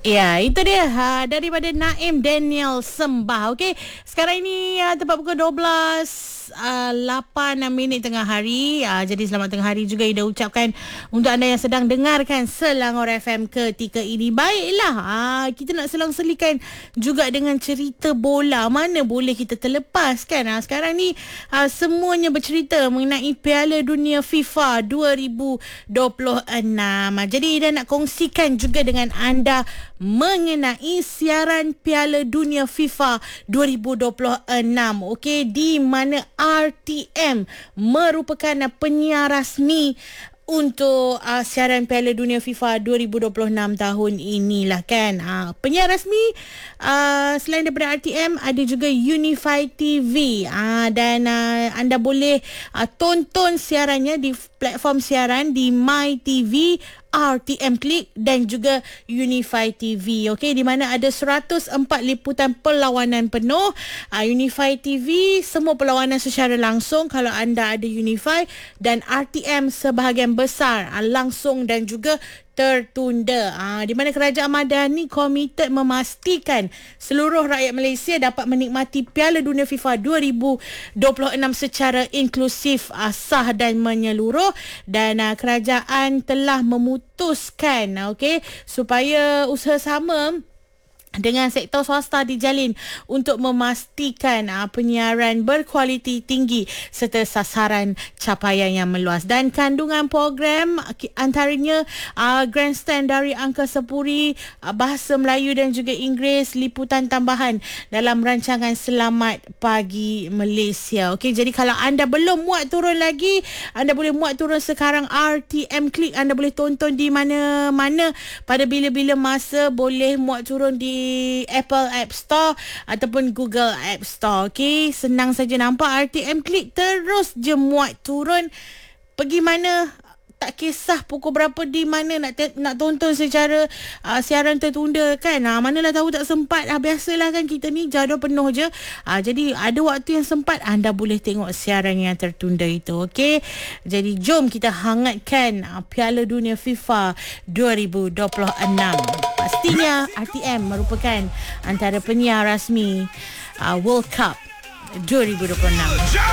Ya, itu dia daripada Naim Daniel Sembah. Okey, sekarang ini tepat pukul 12:08 tengah hari. Jadi selamat tengah hari juga Ida ucapkan untuk anda yang sedang dengarkan Selangor FM ketika ini. Baiklah, kita nak selang-selikan juga dengan cerita bola. Mana boleh kita terlepas kan? Sekarang ni semuanya bercerita mengenai Piala Dunia FIFA 2026. Jadi Ida nak kongsikan juga dengan anda mengenai siaran Piala Dunia FIFA 2026. Okey, di mana RTM merupakan penyiar rasmi untuk siaran Piala Dunia FIFA 2026 tahun inilah kan. Penyiar rasmi selain daripada RTM ada juga Unify TV. Dan anda boleh tonton siarannya di platform siaran di My TV, RTM Klik dan juga Unify TV. Okey, di mana ada 104 liputan perlawanan penuh. Unify TV semua perlawanan secara langsung kalau anda ada Unify, dan RTM sebahagian besar langsung dan juga tertunda. Di mana Kerajaan Madani komited memastikan seluruh rakyat Malaysia dapat menikmati Piala Dunia FIFA 2026 secara inklusif, sah dan menyeluruh, dan kerajaan telah memutuskan supaya usaha sama dengan sektor swasta dijalin untuk memastikan penyiaran berkualiti tinggi serta sasaran capaian yang meluas. Dan kandungan program antaranya grandstand dari Angkasa Puri, bahasa Melayu dan juga Inggeris, liputan tambahan dalam rancangan Selamat Pagi Malaysia. Okey, jadi kalau anda belum muat turun lagi, anda boleh muat turun sekarang RTM Klik. Anda boleh tonton di mana-mana pada bila-bila masa. Boleh muat turun di Apple App Store ataupun Google App Store. Okey, senang saja nampak RTM Klik, terus je muat turun. Pergi mana, tak kisah pukul berapa di mana nak tonton secara siaran tertunda kan. Manalah tahu tak sempat. Biasalah kan kita ni jadual penuh je. Jadi ada waktu yang sempat, anda boleh tengok siaran yang tertunda itu. Okey, jadi jom kita hangatkan Piala Dunia FIFA 2026. Pastinya RTM merupakan antara penyiar rasmi World Cup 2026.